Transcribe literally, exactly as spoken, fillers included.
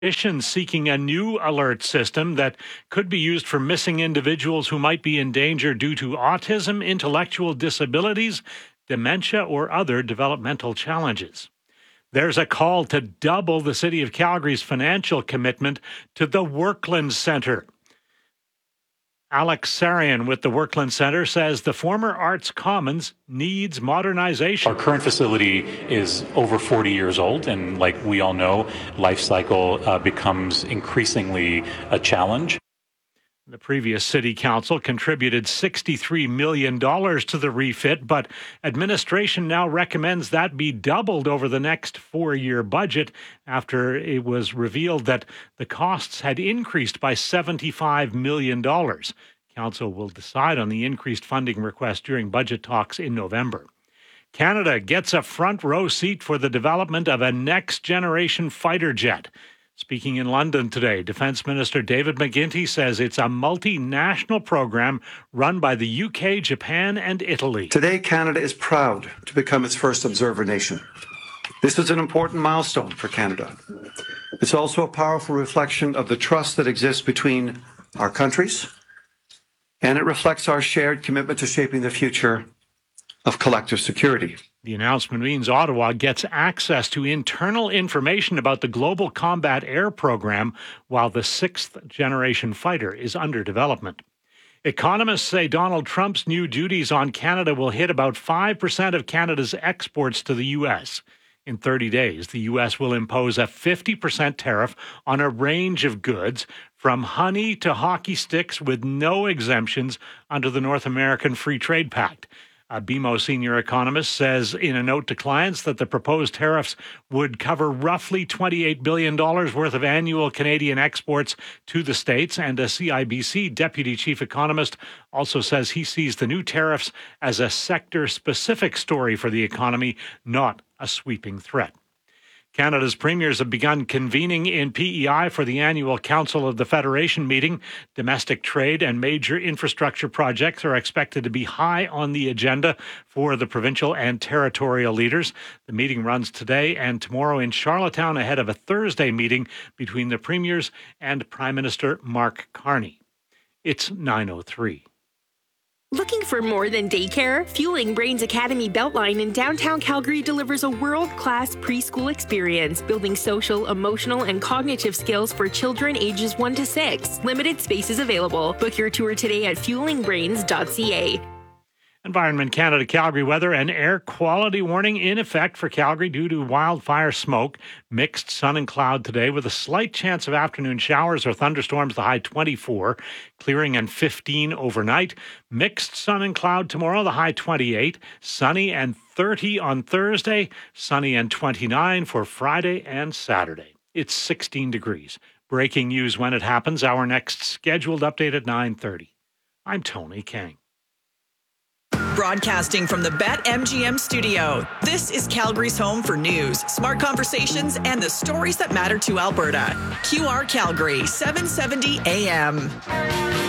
Coalition seeking a new alert system that could be used for missing individuals who might be in danger due to autism, intellectual disabilities, dementia, or other developmental challenges. There's a call to double the City of Calgary's financial commitment to the Workland Centre. Alex Sarian with the Workland Centre says the former Arts Commons needs modernization. Our current facility is over forty years old, and like we all know, life cycle uh, becomes increasingly a challenge. The previous city council contributed sixty-three million dollars to the refit, but administration now recommends that be doubled over the next four-year budget after it was revealed that the costs had increased by seventy-five million dollars. Council will decide on the increased funding request during budget talks in November. Canada gets a front row seat for the development of a next-generation fighter jet. Speaking in London today, Defence Minister David McGuinty says it's a multinational program run by the U K, Japan, and Italy. Today, Canada is proud to become its first observer nation. This is an important milestone for Canada. It's also a powerful reflection of the trust that exists between our countries, and it reflects our shared commitment to shaping the future of collective security. The announcement means Ottawa gets access to internal information about the Global Combat Air Program while the sixth-generation fighter is under development. Economists say Donald Trump's new duties on Canada will hit about five percent of Canada's exports to the U S. In thirty days, the U S will impose a fifty percent tariff on a range of goods, from honey to hockey sticks, with no exemptions under the North American Free Trade Pact. A B M O senior economist says in a note to clients that the proposed tariffs would cover roughly twenty-eight billion dollars worth of annual Canadian exports to the States, and a C I B C deputy chief economist also says he sees the new tariffs as a sector-specific story for the economy, not a sweeping threat. Canada's premiers have begun convening in P E I for the annual Council of the Federation meeting. Domestic trade and major infrastructure projects are expected to be high on the agenda for the provincial and territorial leaders. The meeting runs today and tomorrow in Charlottetown ahead of a Thursday meeting between the premiers and Prime Minister Mark Carney. It's nine oh three. Looking for more than daycare? Fueling Brains Academy Beltline in downtown Calgary delivers a world-class preschool experience, building social, emotional, and cognitive skills for children ages one to six. Limited spaces available. Book your tour today at fueling brains dot c a. Environment Canada Calgary weather: an air quality warning in effect for Calgary due to wildfire smoke. Mixed sun and cloud today with a slight chance of afternoon showers or thunderstorms, the high twenty-four. Clearing and fifteen overnight. Mixed sun and cloud tomorrow, the high twenty-eight. Sunny and thirty on Thursday. Sunny and twenty-nine for Friday and Saturday. It's sixteen degrees. Breaking news when it happens. Our next scheduled update at nine thirty. I'm Tony Kang. Broadcasting from the BetMGM studio, this is Calgary's home for news, smart conversations, and the stories that matter to Alberta. Q R Calgary, seven seventy A M.